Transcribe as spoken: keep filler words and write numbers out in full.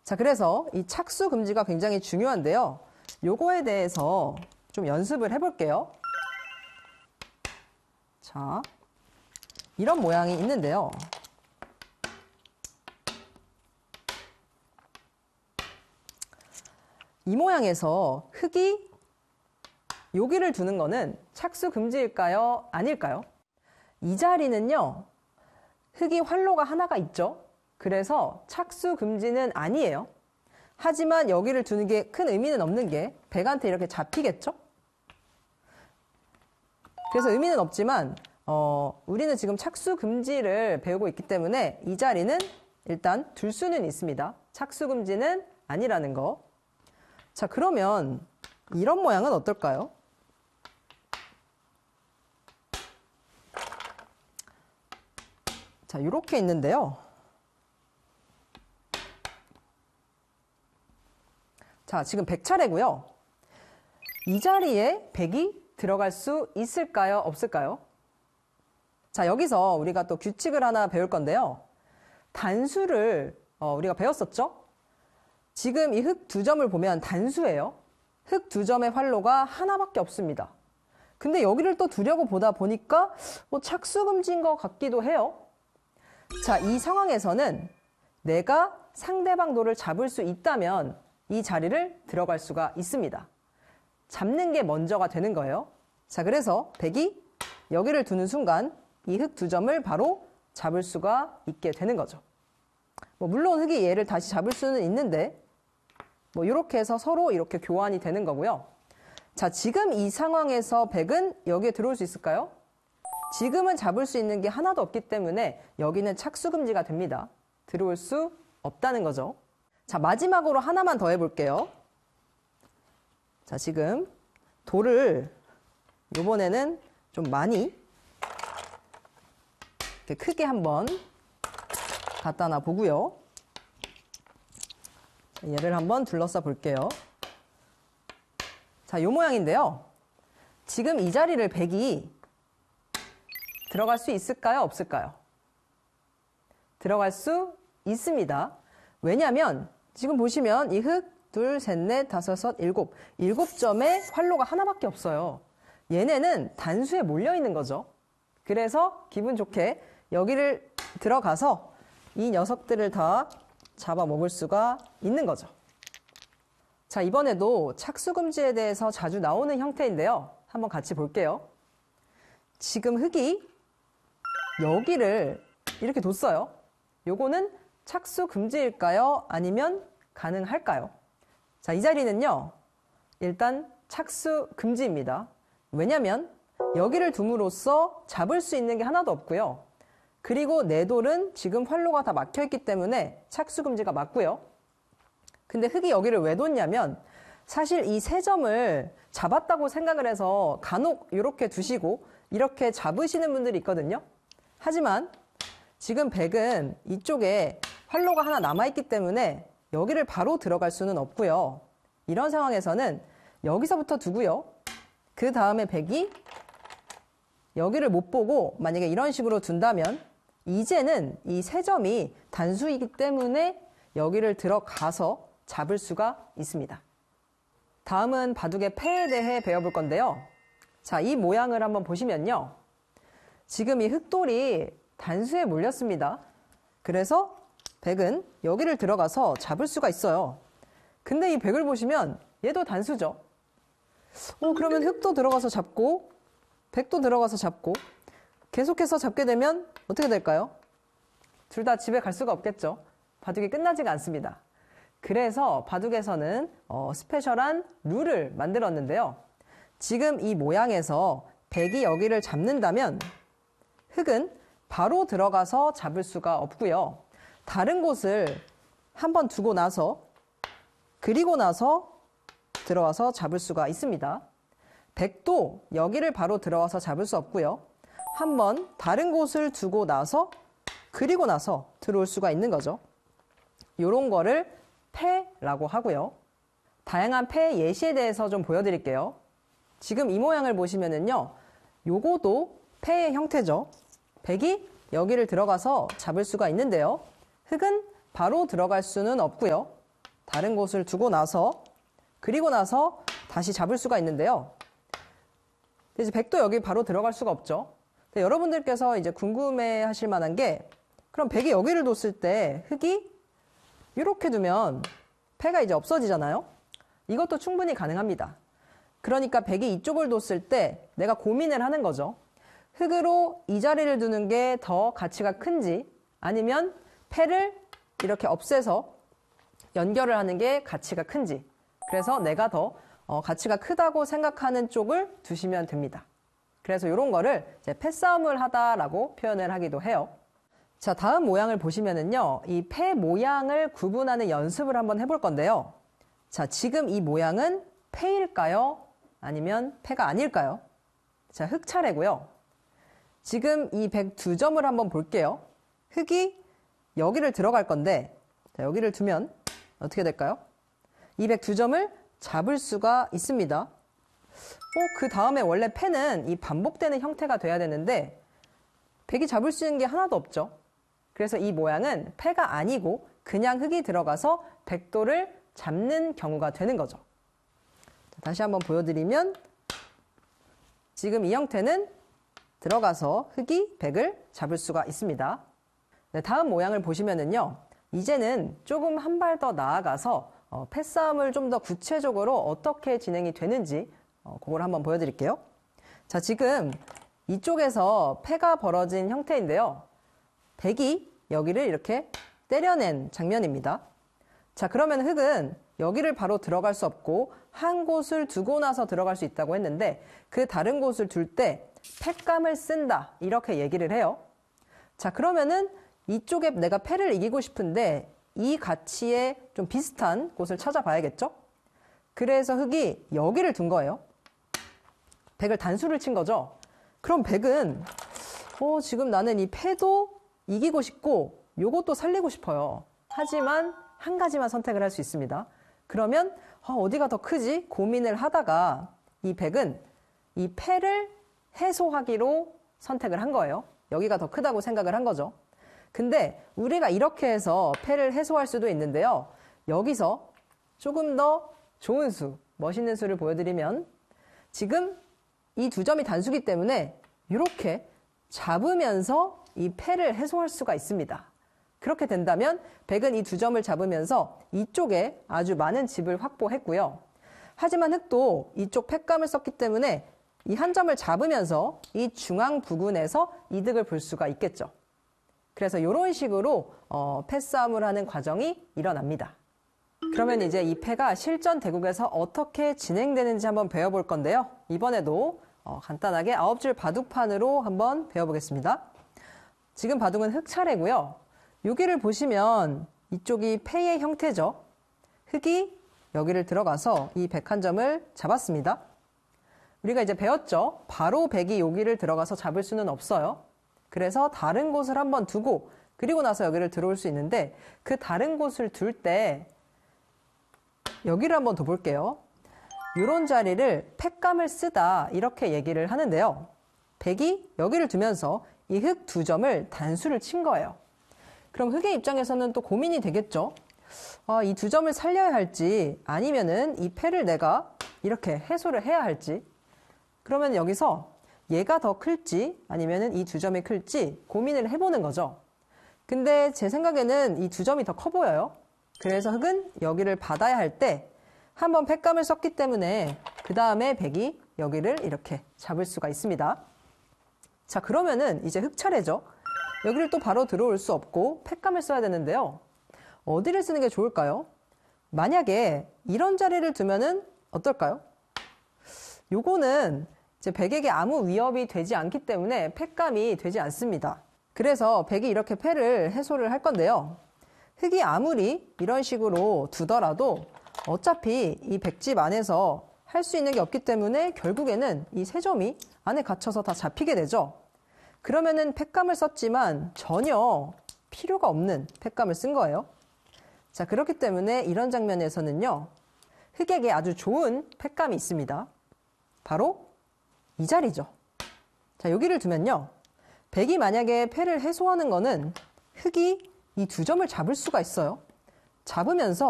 자, 그래서 이 착수 금지가 굉장히 중요한데요. 요거에 대해서 좀 연습을 해볼게요. 자, 이런 모양이 있는데요. 이 모양에서 흙이 여기를 두는 거는 착수 금지일까요? 아닐까요? 이 자리는요, 흙이 활로가 하나가 있죠? 그래서 착수 금지는 아니에요. 하지만 여기를 두는 게 큰 의미는 없는 게 백한테 이렇게 잡히겠죠? 그래서 의미는 없지만 어, 우리는 지금 착수 금지를 배우고 있기 때문에 이 자리는 일단 둘 수는 있습니다. 착수 금지는 아니라는 거. 자, 그러면 이런 모양은 어떨까요? 자, 이렇게 있는데요. 자, 지금 백 차례고요. 이 자리에 백이 들어갈 수 있을까요? 없을까요? 자, 여기서 우리가 또 규칙을 하나 배울 건데요. 단수를 어, 우리가 배웠었죠? 지금 이 흙 두 점을 보면 단수예요. 흙 두 점의 활로가 하나밖에 없습니다. 근데 여기를 또 두려고 보다 보니까 뭐 착수금지인 것 같기도 해요. 자, 이 상황에서는 내가 상대방 돌을 잡을 수 있다면 이 자리를 들어갈 수가 있습니다. 잡는 게 먼저가 되는 거예요. 자, 그래서 백이 여기를 두는 순간 이 흙 두 점을 바로 잡을 수가 있게 되는 거죠. 뭐 물론 흙이 얘를 다시 잡을 수는 있는데 뭐 이렇게 해서 서로 이렇게 교환이 되는 거고요. 자, 지금 이 상황에서 백은 여기에 들어올 수 있을까요? 지금은 잡을 수 있는 게 하나도 없기 때문에 여기는 착수금지가 됩니다. 들어올 수 없다는 거죠. 자, 마지막으로 하나만 더 해볼게요. 자, 지금 돌을 이번에는 좀 많이 이렇게 크게 한번 갖다 놔 보고요. 얘를 한번 둘러싸 볼게요. 자, 이 모양인데요. 지금 이 자리를 백이 들어갈 수 있을까요? 없을까요? 들어갈 수 있습니다. 왜냐하면 지금 보시면 이 흙, 둘, 셋, 넷, 다섯, 여섯, 일곱. 일곱 점에 활로가 하나밖에 없어요. 얘네는 단수에 몰려 있는 거죠. 그래서 기분 좋게 여기를 들어가서 이 녀석들을 다 잡아먹을 수가 있는 거죠. 자, 이번에도 착수금지에 대해서 자주 나오는 형태인데요. 한번 같이 볼게요. 지금 흙이 여기를 이렇게 뒀어요. 요거는 착수금지일까요? 아니면 가능할까요? 자, 이 자리는요, 일단 착수금지입니다. 왜냐면 여기를 둠으로써 잡을 수 있는 게 하나도 없고요. 그리고 내 돌은 지금 활로가 다 막혀있기 때문에 착수금지가 맞고요. 근데 흙이 여기를 왜 뒀냐면 사실 이 세 점을 잡았다고 생각을 해서 간혹 이렇게 두시고 이렇게 잡으시는 분들이 있거든요. 하지만 지금 백은 이쪽에 활로가 하나 남아있기 때문에 여기를 바로 들어갈 수는 없고요. 이런 상황에서는 여기서부터 두고요. 그 다음에 백이 여기를 못 보고 만약에 이런 식으로 둔다면 이제는 이 세 점이 단수이기 때문에 여기를 들어가서 잡을 수가 있습니다. 다음은 바둑의 패에 대해 배워볼 건데요. 자, 이 모양을 한번 보시면요. 지금 이 흙돌이 단수에 몰렸습니다. 그래서 백은 여기를 들어가서 잡을 수가 있어요. 근데 이 백을 보시면 얘도 단수죠. 어, 그러면 흙도 들어가서 잡고 백도 들어가서 잡고 계속해서 잡게 되면 어떻게 될까요? 둘 다 집에 갈 수가 없겠죠. 바둑이 끝나지가 않습니다. 그래서 바둑에서는 어, 스페셜한 룰을 만들었는데요. 지금 이 모양에서 백이 여기를 잡는다면 흙은 바로 들어가서 잡을 수가 없고요. 다른 곳을 한번 두고 나서 그리고 나서 들어와서 잡을 수가 있습니다. 백도 여기를 바로 들어와서 잡을 수 없고요. 한번 다른 곳을 두고 나서 그리고 나서 들어올 수가 있는 거죠. 이런 거를 패라고 하고요. 다양한 패 예시에 대해서 좀 보여드릴게요. 지금 이 모양을 보시면은요, 요거도 패의 형태죠. 백이 여기를 들어가서 잡을 수가 있는데요. 흙은 바로 들어갈 수는 없고요. 다른 곳을 두고 나서 그리고 나서 다시 잡을 수가 있는데요. 이제 백도 여기 바로 들어갈 수가 없죠. 여러분들께서 이제 궁금해 하실 만한 게 그럼 백이 여기를 뒀을 때 흙이 이렇게 두면 패가 이제 없어지잖아요. 이것도 충분히 가능합니다. 그러니까 백이 이쪽을 뒀을 때 내가 고민을 하는 거죠. 흙으로 이 자리를 두는 게 더 가치가 큰지 아니면 패를 이렇게 없애서 연결을 하는 게 가치가 큰지. 그래서 내가 더 어, 가치가 크다고 생각하는 쪽을 두시면 됩니다. 그래서 이런 거를 이제 패싸움을 하다라고 표현을 하기도 해요. 자, 다음 모양을 보시면은요, 이 패 모양을 구분하는 연습을 한번 해볼 건데요. 자, 지금 이 모양은 패일까요? 아니면 패가 아닐까요? 자, 흙 차례고요. 지금 이 백 두 점을 한번 볼게요. 흙이 여기를 들어갈 건데, 자, 여기를 두면 어떻게 될까요? 이 백 두 점을 잡을 수가 있습니다. 어, 그 다음에 원래 패는 이 반복되는 형태가 돼야 되는데 백이 잡을 수 있는 게 하나도 없죠. 그래서 이 모양은 패가 아니고 그냥 흙이 들어가서 백도를 잡는 경우가 되는 거죠. 자, 다시 한번 보여드리면 지금 이 형태는 들어가서 흙이 백을 잡을 수가 있습니다. 네, 다음 모양을 보시면은요. 이제는 조금 한 발 더 나아가서 어, 패싸움을 좀 더 구체적으로 어떻게 진행이 되는지 어, 그걸 한번 보여드릴게요. 자, 지금 이쪽에서 패가 벌어진 형태인데요. 백이 여기를 이렇게 때려낸 장면입니다. 자, 그러면 흙은 여기를 바로 들어갈 수 없고 한 곳을 두고 나서 들어갈 수 있다고 했는데 그 다른 곳을 둘 때 패감을 쓴다 이렇게 얘기를 해요. 자, 그러면은 이쪽에 내가 패를 이기고 싶은데 이 가치에 좀 비슷한 곳을 찾아봐야겠죠? 그래서 흙이 여기를 둔 거예요. 백을 단수를 친 거죠. 그럼 백은 어, 지금 나는 이 패도 이기고 싶고 요것도 살리고 싶어요. 하지만 한 가지만 선택을 할 수 있습니다. 그러면 어, 어디가 더 크지? 고민을 하다가 이 백은 이 패를 해소하기로 선택을 한 거예요. 여기가 더 크다고 생각을 한 거죠. 근데 우리가 이렇게 해서 패를 해소할 수도 있는데요. 여기서 조금 더 좋은 수, 멋있는 수를 보여드리면 지금 이 두 점이 단수기 때문에 이렇게 잡으면서 이 패를 해소할 수가 있습니다. 그렇게 된다면 백은 이 두 점을 잡으면서 이쪽에 아주 많은 집을 확보했고요. 하지만 흙도 이쪽 패감을 썼기 때문에 이 한 점을 잡으면서 이 중앙 부근에서 이득을 볼 수가 있겠죠. 그래서 이런 식으로 어, 패싸움을 하는 과정이 일어납니다. 그러면 이제 이 패가 실전 대국에서 어떻게 진행되는지 한번 배워볼 건데요. 이번에도 어, 간단하게 아홉 줄 바둑판으로 한번 배워보겠습니다. 지금 바둑은 흙 차례고요. 여기를 보시면 이쪽이 패의 형태죠. 흙이 여기를 들어가서 이 백 한 점을 잡았습니다. 우리가 이제 배웠죠. 바로 백이 여기를 들어가서 잡을 수는 없어요. 그래서 다른 곳을 한번 두고 그리고 나서 여기를 들어올 수 있는데 그 다른 곳을 둘 때 여기를 한번 더 볼게요. 이런 자리를 패감을 쓰다 이렇게 얘기를 하는데요. 백이 여기를 두면서 이 흙 두 점을 단수를 친 거예요. 그럼 흙의 입장에서는 또 고민이 되겠죠. 아, 이 두 점을 살려야 할지 아니면은 이 패를 내가 이렇게 해소를 해야 할지. 그러면 여기서 얘가 더 클지 아니면은 이 두 점이 클지 고민을 해보는 거죠. 근데 제 생각에는 이 두 점이 더 커 보여요. 그래서 흙은 여기를 받아야 할 때 한번 패감을 썼기 때문에 그 다음에 백이 여기를 이렇게 잡을 수가 있습니다. 자, 그러면은 이제 흙 차례죠. 여기를 또 바로 들어올 수 없고 패감을 써야 되는데요. 어디를 쓰는 게 좋을까요? 만약에 이런 자리를 두면은 어떨까요? 요거는 이제 백에게 아무 위협이 되지 않기 때문에 패감이 되지 않습니다. 그래서 백이 이렇게 패를 해소를 할 건데요. 흙이 아무리 이런 식으로 두더라도 어차피 이 백집 안에서 할 수 있는 게 없기 때문에 결국에는 이 세 점이 안에 갇혀서 다 잡히게 되죠. 그러면은 패감을 썼지만 전혀 필요가 없는 패감을 쓴 거예요. 자, 그렇기 때문에 이런 장면에서는요. 흙에게 아주 좋은 패감이 있습니다. 바로 이 자리죠. 자, 여기를 두면요. 백이 만약에 패를 해소하는 거는 흙이 이 두 점을 잡을 수가 있어요. 잡으면서